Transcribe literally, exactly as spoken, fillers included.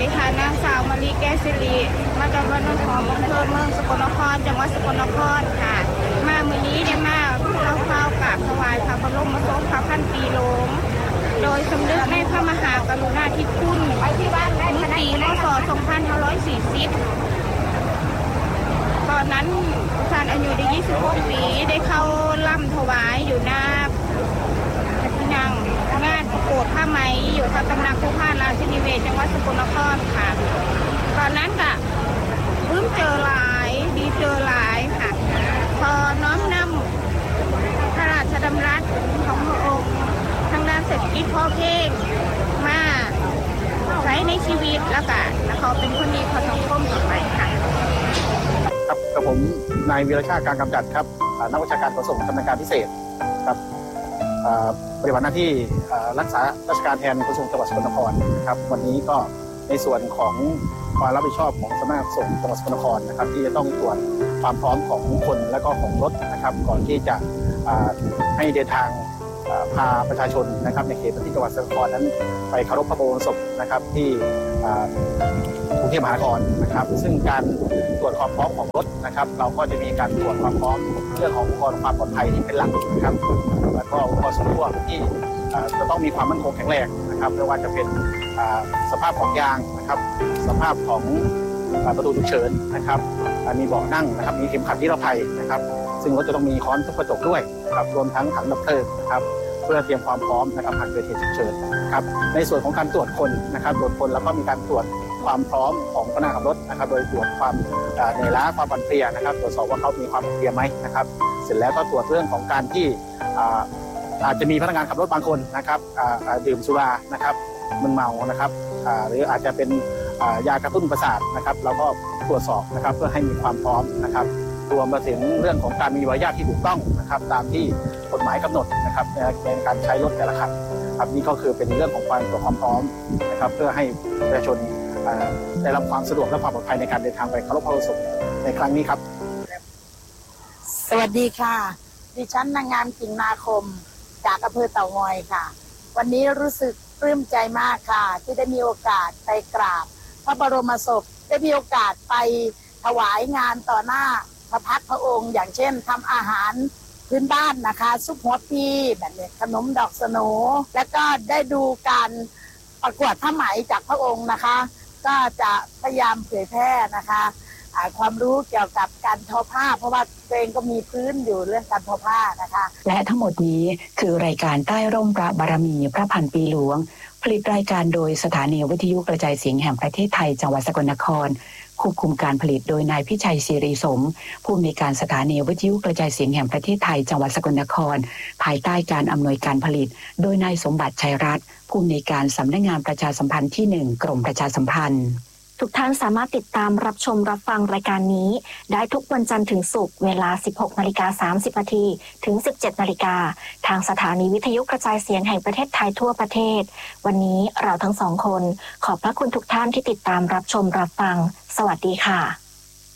ดีค่ะนางสาวมารีแก้วสิริมาจากบ้านโนนทองอำเภอเมืองสกลนครจังหวัดสกลนครค่ะมามื้อนี้ได้มาเข้าเฝ้ากราบถวายพระบรมศพพระพันปีหลวงโดยสำนึกในพระมหากรุณาธิคุณเมื่อปีพ.ศ. สองพันห้าร้อยสี่สิบตอนนั้นท่านอายุได้ยี่สิบหกปีได้เข้าล่ำถวายอยู่หน้าพระที่นั่งงานโกรธผ้าไหมอยู่ทางตำหนักผู้พานราชนิเวศจังหวัดสกลนครค่ะตอนนั้นก็ปื้มเจอหลายดีเจอหลายค่ะพอน้อมนำพระราชดำรัสของพระองค์ทางด้านเศรษฐกิจพอเพียงมาใช้ในชีวิตแล้วก็เขาเป็นคนดีพอสังคมต่อไปค่ะครับกับผมนายวีรชาติการกำจัดครับนักวิชาการขนส่งชำนาญการพิเศษครับปฏิบัติหน้าที่รักษาราชการแทนขนส่งจังหวัดสกลนครนะครับวันนี้ก็ในส่วนของความรับผิดชอบของสำนักงานขนส่งจังหวัดสกลนครนะครับที่จะต้องตรวจความพร้อมของคนและก็ของรถนะครับก่อนที่จะให้เดินทางพาประชาชนนะครับในเขตพื้นที่จังหวัดสกลนครนั้นไปเคารพพระบรมศพนะครับที่กรุงเทพมหานครนะครับซึ่งการตรวจความพร้อมของรถนะครับเราก็จะมีการตรวจความพร้อมเรื่องของอุปกรณ์ความปลอดภัยที่เป็นหลักนะครับแล้วก็อุปกรณ์ส่วนควบที่จะต้องมีความมั่นคงแข็งแรงนะครับไม่ว่าจะเป็นสภาพของยางนะครับสภาพของประตูฉุกเฉินนะครับมีเบาะนั่งนะครับมีเข็มขัดนิรภัยนะครับซึ่งรถจะต้องมีค้อนทุบกระจกด้วยนะครับรวมทั้งถังดับเพลิงนะครับเพื่อเตรียมความพร้อมนะครับหากเกิดเหตุฉุกเฉินนะครับในส่วนของการตรวจคนนะครับตรวจคนแล้วก็มีการตรวจความพร้อมของพนักงานขับรถนะครับโดยตรวจความเหนื่อยล้าความอ่อนเพลียนะครับตรวจสอบว่าเขามีความอ่อนเพลียไหมนะครับเสร็จแล้วก็ตรวจเรื่องของการที่อาจจะมีพนักงานขับรถบางคนนะครับดื่มสุรานะครับมึนเมานะครับหรืออาจจะเป็นยากระตุ้นประสาทนะครับเราก็ตรวจสอบนะครับเพื่อให้มีความพร้อมนะครับรวมมาถึงเรื่องของการมีใบอนุญาตที่ถูกต้องนะครับตามที่กฎหมายกำหนดนะครับในการใช้รถแต่ละคันครับนี่ก็คือเป็นเรื่องของความตรวจความพร้อมนะครับเพื่อให้ประชาชนได้รับความสะดวกและความปลอดภัยในการเดินทางไปเคารพพระบรมศพในครั้งนี้ครับสวัสดีค่ะดิฉันนางงามกิ่งนาคมจากอำเภอเต่างอยค่ะวันนี้รู้สึกปลื้มใจมากค่ะที่ได้มีโอกาสไปกราบพระบรมศพได้มีโอกาสไปถวายงานต่อหน้าพระพักตร์พระองค์อย่างเช่นทำอาหารพื้นบ้านนะคะซุปหัวปีแบบนี้ขนมดอกสโหนและก็ได้ดูการประกวดผ้าไหมจากพระองค์นะคะก็จะพยายามเผยแพร่นะคะความรู้เกี่ยวกับการทอผ้าเพราะว่าตัวเองก็มีพื้นอยู่เรื่องการทอผ้านะคะและทั้งหมดนี้คือรายการใต้ร่มพระบารมีพระพันปีหลวงผลิตรายการโดยสถานีวิทยุกระจายเสียงแห่งประเทศไทยจังหวัดสกลนครควบคุมการผลิตโดยนายพิชัยศิริสมผู้อำนวยการสถานีวิทยุกระจายเสียงแห่งประเทศไทยจังหวัดสกลนครภายใต้การอำนวยการผลิตโดยนายสมบัติชัยรัตน์ผู้อำนวยการสำนักงานประชาสัมพันธ์ที่หนึ่งกรมประชาสัมพันธ์ทุกท่านสามารถติดตามรับชมรับฟังรายการนี้ได้ทุกวันจันทร์ถึงศุกร์เวลา สิบหกนาฬิกาสามสิบนาทีถึง สิบเจ็ดนาฬิกาทางสถานีวิทยุกระจายเสียงแห่งประเทศไทยทั่วประเทศวันนี้เราทั้งสองคนขอบพระคุณทุกท่านที่ติดตามรับชมรับฟังสวัสดีค่ะ